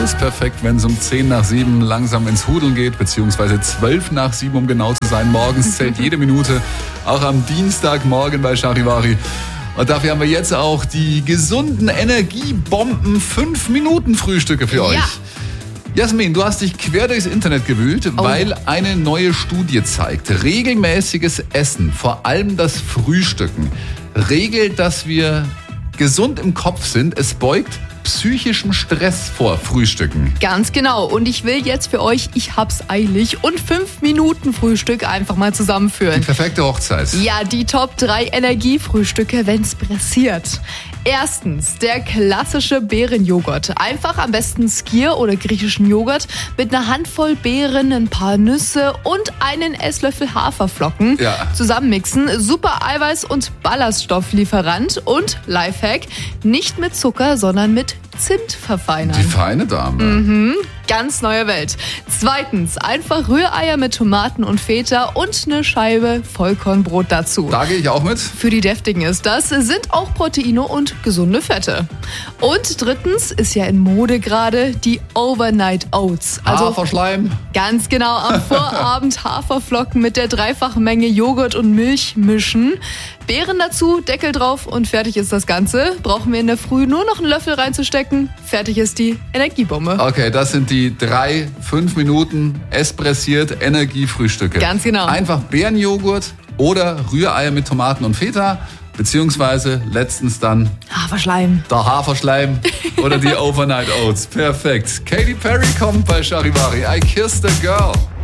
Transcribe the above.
alles perfekt, wenn es um 10 nach 7 langsam ins Hudeln geht, beziehungsweise 12 nach 7, um genau zu sein. Morgens zählt jede Minute, auch am Dienstagmorgen bei Charivari. Und dafür haben wir jetzt auch die gesunden Energiebomben 5-Minuten-Frühstücke für euch. Jasmin, du hast dich quer durchs Internet gewühlt, weil eine neue Studie zeigt, regelmäßiges Essen, vor allem das Frühstücken, regelt, dass wir gesund im Kopf sind. Es beugt psychischem Stress vor Frühstücken. Ganz genau. Und ich will jetzt für euch, ich hab's eilig, und 5-Minuten-Frühstück einfach mal zusammenführen. Die perfekte Hochzeit. Ja, die Top 3 Energiefrühstücke, wenn's pressiert. Erstens, der klassische Beerenjoghurt. Einfach am besten Skyr oder griechischen Joghurt mit einer Handvoll Beeren, ein paar Nüsse und einen Esslöffel Haferflocken zusammenmixen. Super Eiweiß- und Ballaststofflieferant und Lifehack, nicht mit Zucker, sondern mit Zimt verfeinern. Die feine Dame. Ganz neue Welt. Zweitens, einfach Rühreier mit Tomaten und Feta und eine Scheibe Vollkornbrot dazu. Da gehe ich auch mit. Für die Deftigen ist das, sind auch Proteine und gesunde Fette. Und drittens ist ja in Mode gerade die Overnight Oats. Haferschleim. Ganz genau, am Vorabend Haferflocken mit der dreifachen Menge Joghurt und Milch mischen. Beeren dazu, Deckel drauf und fertig ist das Ganze. Brauchen wir in der Früh nur noch einen Löffel reinzustecken. Fertig ist die Energiebombe. Okay, das sind die 3 5 Minuten espressiert Energiefrühstücke. Ganz genau. Einfach Beerenjoghurt oder Rühreier mit Tomaten und Feta, beziehungsweise letztens dann Haferschleim. der Haferschleim oder die Overnight Oats. Perfekt. Katy Perry kommt bei Charivari. I Kissed a Girl.